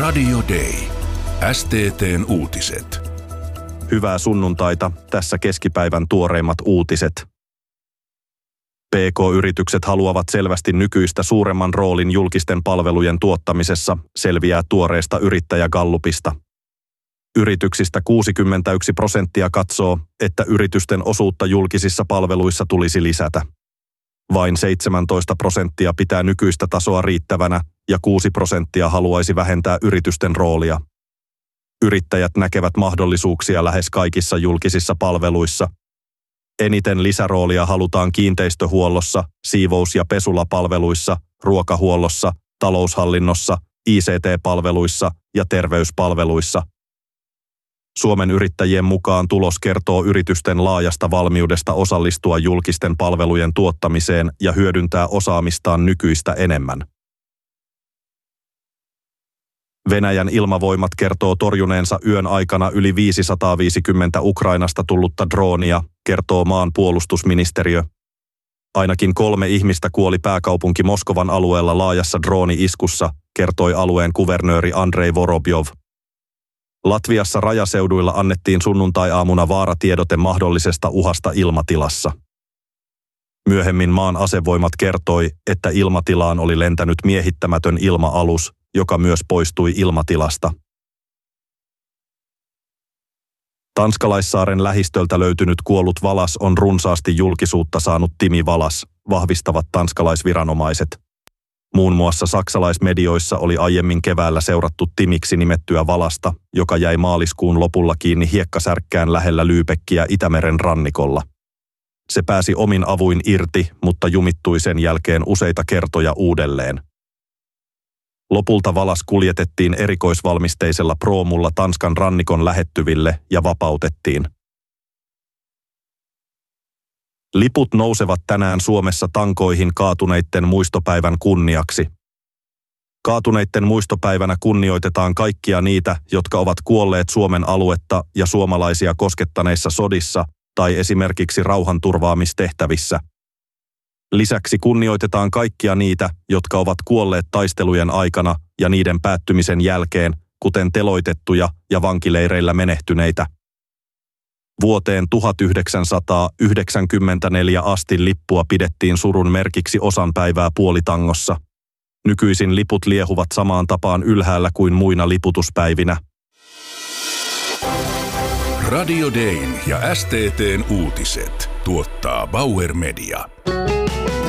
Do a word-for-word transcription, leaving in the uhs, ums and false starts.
Radio Day. S T T:n uutiset. Hyvää sunnuntaita, tässä keskipäivän tuoreimmat uutiset. P K-yritykset haluavat selvästi nykyistä suuremman roolin julkisten palvelujen tuottamisessa, selviää tuoreesta yrittäjägallupista. Yrityksistä kuusikymmentäyksi prosenttia katsoo, että yritysten osuutta julkisissa palveluissa tulisi lisätä. Vain seitsemäntoista prosenttia pitää nykyistä tasoa riittävänä ja kuusi prosenttia haluaisi vähentää yritysten roolia. Yrittäjät näkevät mahdollisuuksia lähes kaikissa julkisissa palveluissa. Eniten lisäroolia halutaan kiinteistöhuollossa, siivous- ja pesulapalveluissa, ruokahuollossa, taloushallinnossa, I C T-palveluissa ja terveyspalveluissa. Suomen yrittäjien mukaan tulos kertoo yritysten laajasta valmiudesta osallistua julkisten palvelujen tuottamiseen ja hyödyntää osaamistaan nykyistä enemmän. Venäjän ilmavoimat kertoo torjuneensa yön aikana yli viisisataaviisikymmentä Ukrainasta tullutta droonia, kertoo maan puolustusministeriö. Ainakin kolme ihmistä kuoli pääkaupunki Moskovan alueella laajassa drooni-iskussa, kertoi alueen kuvernööri Andrei Vorobjov. Latviassa rajaseuduilla annettiin sunnuntai-aamuna vaaratiedote mahdollisesta uhasta ilmatilassa. Myöhemmin maan asevoimat kertoi, että ilmatilaan oli lentänyt miehittämätön ilma-alus, joka myös poistui ilmatilasta. Tanskalaissaaren lähistöltä löytynyt kuollut valas on runsaasti julkisuutta saanut Timi Valas, vahvistavat tanskalaisviranomaiset. Muun muassa saksalaismedioissa oli aiemmin keväällä seurattu Timiksi nimettyä valasta, joka jäi maaliskuun lopulla kiinni hiekkasärkkään lähellä Lübeckiä Itämeren rannikolla. Se pääsi omin avuin irti, mutta jumittui sen jälkeen useita kertoja uudelleen. Lopulta valas kuljetettiin erikoisvalmisteisella proomulla Tanskan rannikon lähettyville ja vapautettiin. Liput nousevat tänään Suomessa tankoihin kaatuneitten muistopäivän kunniaksi. Kaatuneitten muistopäivänä kunnioitetaan kaikkia niitä, jotka ovat kuolleet Suomen aluetta ja suomalaisia koskettaneissa sodissa tai esimerkiksi rauhanturvaamistehtävissä. Lisäksi kunnioitetaan kaikkia niitä, jotka ovat kuolleet taistelujen aikana ja niiden päättymisen jälkeen, kuten teloitettuja ja vankileireillä menehtyneitä. Vuoteen tuhatyhdeksänsataayhdeksänkymmentäneljä asti lippua pidettiin surun merkiksi osanpäivää puolitangossa. Nykyisin liput liehuvat samaan tapaan ylhäällä kuin muina liputuspäivinä. Radio Dayn ja S T T:n uutiset tuottaa Bauer Media.